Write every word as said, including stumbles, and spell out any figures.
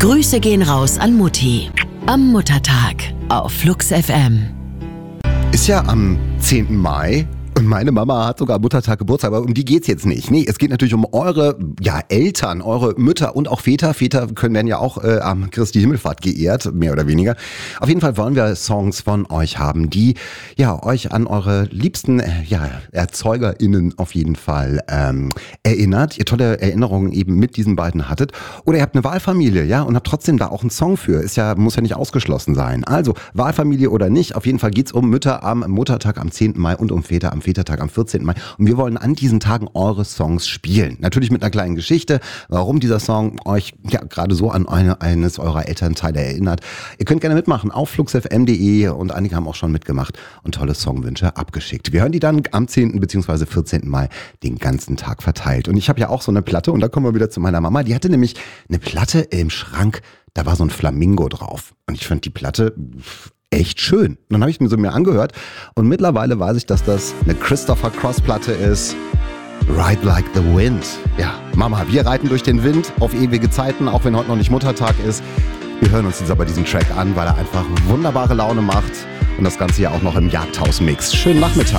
Grüße gehen raus an Mutti. Am Muttertag auf Flux F M. Ist ja am zehnten Mai. Und meine Mama hat sogar Muttertag Geburtstag, aber um die geht's jetzt nicht. Nee, es geht natürlich um eure ja, Eltern, eure Mütter und auch Väter. Väter können werden ja auch äh, am Christi Himmelfahrt geehrt, mehr oder weniger. Auf jeden Fall wollen wir Songs von euch haben, die ja euch an eure liebsten äh, ja, ErzeugerInnen auf jeden Fall ähm, erinnert. Ihr tolle Erinnerungen eben mit diesen beiden hattet. Oder ihr habt eine Wahlfamilie, ja, und habt trotzdem da auch einen Song für. Ist ja, muss ja nicht ausgeschlossen sein. Also, Wahlfamilie oder nicht, auf jeden Fall geht's um Mütter am Muttertag am zehnten Mai und um Väter am Vätertag am vierzehnten Mai. Und wir wollen an diesen Tagen eure Songs spielen. Natürlich mit einer kleinen Geschichte, warum dieser Song euch ja gerade so an eine, eines eurer Elternteile erinnert. Ihr könnt gerne mitmachen auf fluxfm punkt de und einige haben auch schon mitgemacht und tolle Songwünsche abgeschickt. Wir hören die dann am zehnten bzw. vierzehnten Mai den ganzen Tag verteilt. Und ich habe ja auch so eine Platte, und da kommen wir wieder zu meiner Mama. Die hatte nämlich eine Platte im Schrank, da war so ein Flamingo drauf. Und ich fand die Platte echt schön. Und dann habe ich mir so mir angehört und mittlerweile weiß ich, dass das eine Christopher Cross Platte ist. Ride Like the Wind. Ja, Mama, wir reiten durch den Wind auf ewige Zeiten, auch wenn heute noch nicht Muttertag ist. Wir hören uns jetzt aber diesen Track an, weil er einfach wunderbare Laune macht und das Ganze ja auch noch im Jagdhaus mixt. Schönen Nachmittag.